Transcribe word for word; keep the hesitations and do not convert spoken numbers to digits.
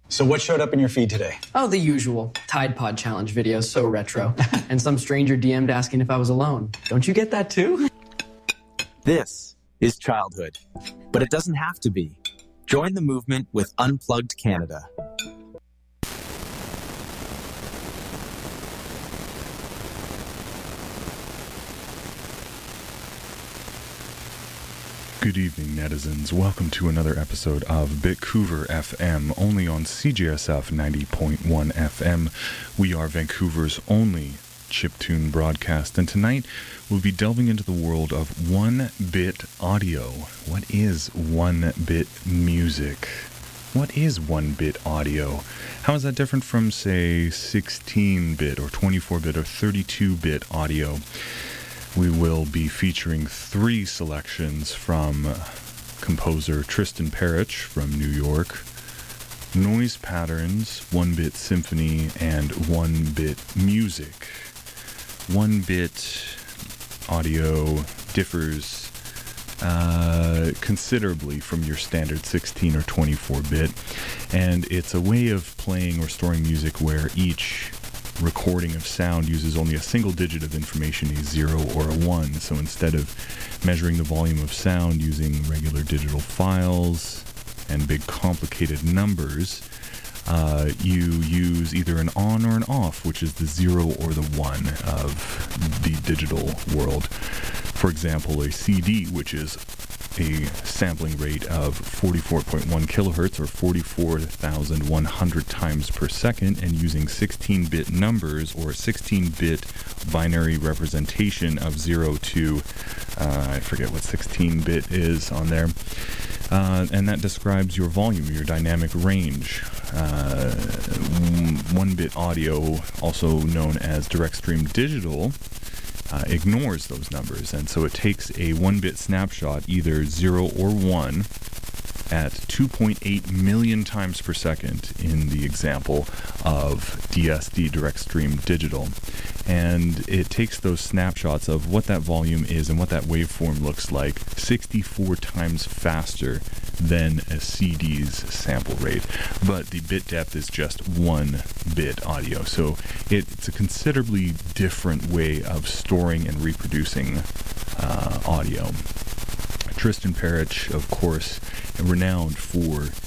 So what showed up in your feed today? Oh, the usual. Tide Pod Challenge videos, so retro. And some stranger D M'd asking if I was alone. Don't you get that too? This is childhood, but it doesn't have to be. Join the movement with Unplugged Canada. Good evening, netizens. Welcome to another episode of Bitcouver F M, only on C J S F ninety point one F M. We are Vancouver's only chiptune broadcast, and tonight we'll be delving into the world of one-bit audio. What is one-bit music? What is one-bit audio? How is that different from, say, sixteen-bit or twenty-four-bit or thirty-two-bit audio? We will be featuring three selections from composer Tristan Parich from New York, Noise Patterns, one-bit symphony, and one-bit music. One-bit audio differs uh, considerably from your standard sixteen or twenty-four-bit, and it's a way of playing or storing music where each recording of sound uses only a single digit of information, a zero or a one. So instead of measuring the volume of sound using regular digital files and big complicated numbers, uh, you use either an on or an off, which is the zero or the one of the digital world. For example, a C D, which is a sampling rate of forty-four point one kilohertz or forty-four thousand one hundred times per second, and using sixteen-bit numbers or sixteen-bit binary representation of zero to, uh, I forget what sixteen-bit is on there, uh, and that describes your volume, your dynamic range. Uh, one-bit audio, also known as direct stream digital, Uh, ignores those numbers, and so it takes a one-bit snapshot, either zero or one, at two point eight million times per second in the example of D S D, direct stream digital, and it takes those snapshots of what that volume is and what that waveform looks like sixty-four times faster than a C D's sample rate, but the bit depth is just one bit audio, so it's a considerably different way of storing and reproducing uh, audio. Tristan Parich, of course, renowned for